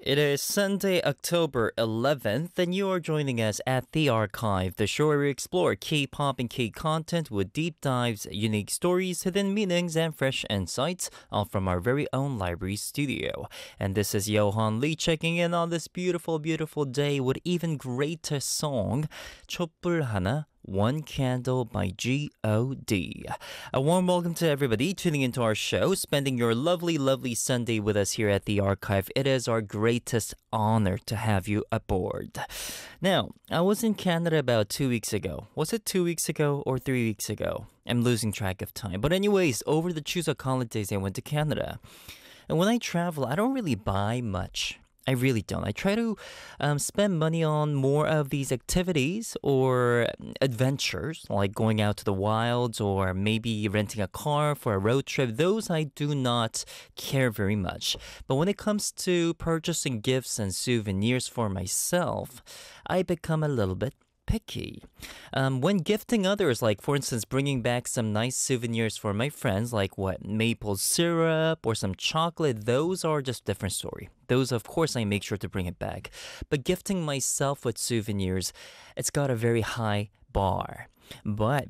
It is Sunday, October 11th, and you are joining us at The Archive, the show where we explore K-pop and K-content with deep dives, unique stories, hidden meanings, and fresh insights, all from our very own library studio. And this is Johan Lee checking in on this beautiful, beautiful day with even greater song, 촛불 하나, One Candle by G.O.D. A warm welcome to everybody tuning into our show, spending your lovely, lovely Sunday with us here at The Archive. It is our greatest honor to have you aboard. Now, I was in Canada about 2 weeks ago. Was it 2 weeks ago or 3 weeks ago? I'm losing track of time. But anyways, over the Chuseok holidays, I went to Canada. And when I travel, I don't really buy much. I really don't. I try to spend money on more of these activities or adventures, like going out to the wilds or maybe renting a car for a road trip. Those I do not care very much. But when it comes to purchasing gifts and souvenirs for myself, I become a little bit picky. When gifting others, like for instance, bringing back some nice souvenirs for my friends, like maple syrup or some chocolate, those are just a different story. Those, of course, I make sure to bring it back. But gifting myself with souvenirs, it's got a very high bar. But,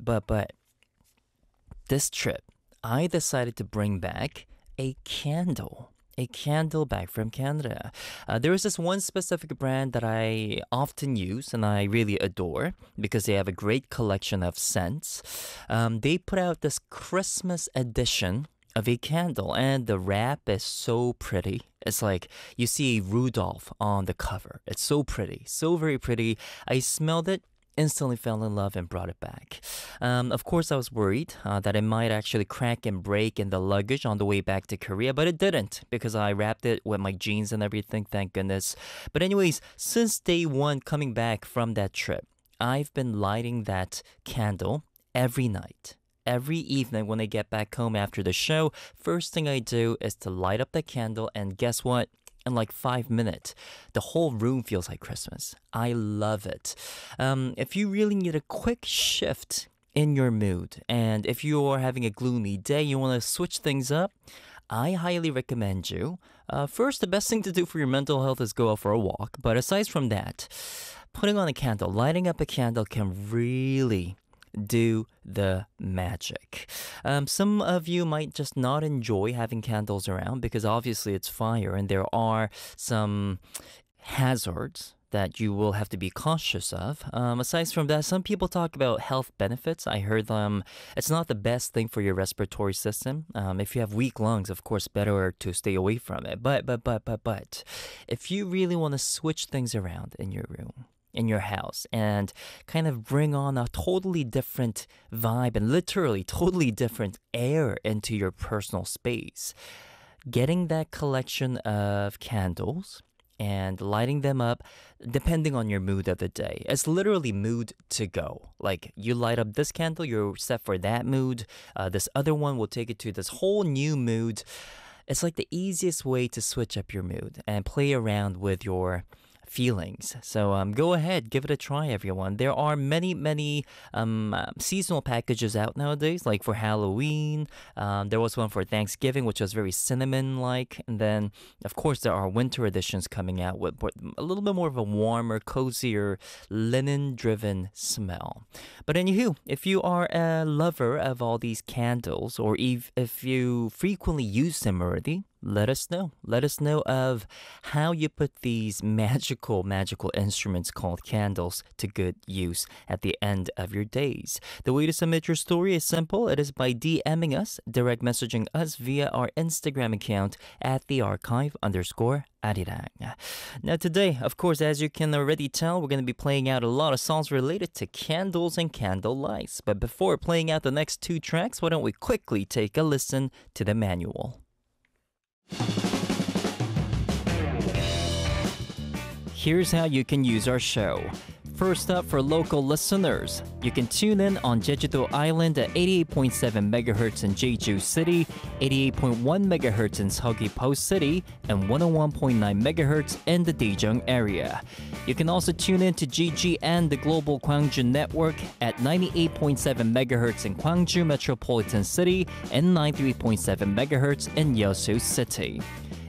this trip, I decided to bring back a candle. A candle back from Canada. There is this one specific brand that I often use and I really adore because they have a great collection of scents. They put out this Christmas edition of a candle and the wrap is so pretty. It's like you see Rudolph on the cover. It's so pretty, so very pretty. I smelled it, instantly fell in love and brought it back. Of course, I was worried that it might actually crack and break in the luggage on the way back to Korea, but it didn't because I wrapped it with my jeans and everything, thank goodness. But anyways, since day one coming back from that trip, I've been lighting that candle every night. Every evening when I get back home after the show, first thing I do is to light up the candle and guess what? In like 5 minutes, the whole room feels like Christmas. I love it. If you really need a quick shift in your mood, and if you are having a gloomy day, you want to switch things up, I highly recommend you. First, the best thing to do for your mental health is go out for a walk. But aside from that, putting on a candle, lighting up a candle can really do the magic. Some of you might just not enjoy having candles around because obviously it's fire and there are some hazards that you will have to be cautious of. Aside from that, some people talk about health benefits. I heard it's not the best thing for your respiratory system. If you have weak lungs, of course, better to stay away from it. But, if you really want to switch things around in your room, in your house and kind of bring on a totally different vibe and literally totally different air into your personal space. Getting that collection of candles and lighting them up depending on your mood of the day. It's literally mood to go. Like you light up this candle, you're set for that mood. This other one will take it to this whole new mood. It's like the easiest way to switch up your mood and play around with your feelings. So go ahead, give it a try, everyone. There are many seasonal packages out nowadays, like for Halloween. There was one for Thanksgiving, which was very cinnamon-like. And then, of course, there are winter editions coming out with a little bit more of a warmer, cozier, linen-driven smell. But anywho, if you are a lover of all these candles, or if you frequently use them already, let us know. Let us know of how you put these magical instruments called candles to good use at the end of your days. The way to submit your story is simple. It is by DMing us, direct messaging us via our Instagram account at @thearchive_arirang. Now today, of course, as you can already tell, we're going to be playing out a lot of songs related to candles and candle lights. But before playing out the next two tracks, why don't we quickly take a listen to the manual. Here's how you can use our show. First up, for local listeners, you can tune in on Jeju-do Island at 88.7 MHz in Jeju City, 88.1 MHz in Seogwipo City, and 101.9 MHz in the Daejeong area. You can also tune in to GGN, the Global Gwangju Network, at 98.7 MHz in Gwangju Metropolitan City and 93.7 MHz in Yeosu City.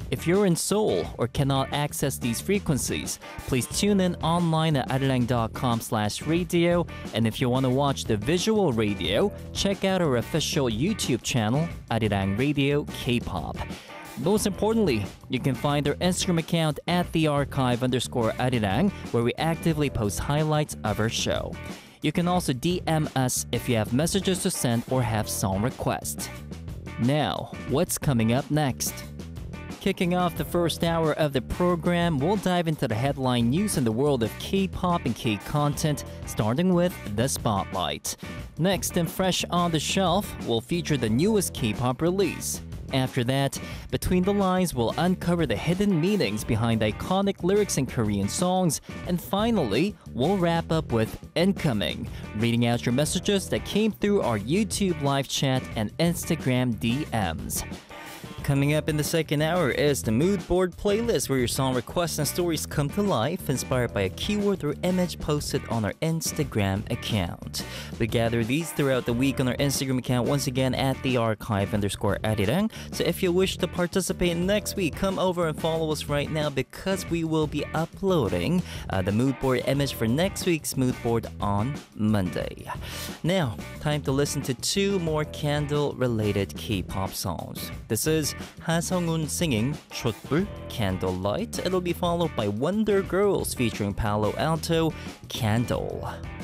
If you're in Seoul or cannot access these frequencies, please tune in online at arirang.com/radio. And if you want to watch the visual radio, check out our official YouTube channel, Arirang Radio K-pop. Most importantly, you can find our Instagram account at @thearchive_arirang, where we actively post highlights of our show. You can also DM us if you have messages to send or have song requests. Now, what's coming up next? Kicking off the first hour of the program, we'll dive into the headline news in the world of K-pop and K-content, starting with The Spotlight. Next, and fresh on the shelf, we'll feature the newest K-pop release. After that, Between the Lines will uncover the hidden meanings behind iconic lyrics in Korean songs. And finally, we'll wrap up with Incoming, reading out your messages that came through our YouTube live chat and Instagram DMs. Coming up in the second hour is the Mood Board playlist, where your song requests and stories come to life, inspired by a keyword or image posted on our Instagram account. We gather these throughout the week on our Instagram account, once again at @thearchive_arirang. So if you wish to participate next week, come over and follow us right now, because we will be uploading the Mood Board image for next week's Mood Board on Monday. Now, time to listen to two more candle-related K-pop songs. This is Ha Sung-un singing 촛불, Candlelight. It'll be followed by Wonder Girls featuring Palo Alto, Candle.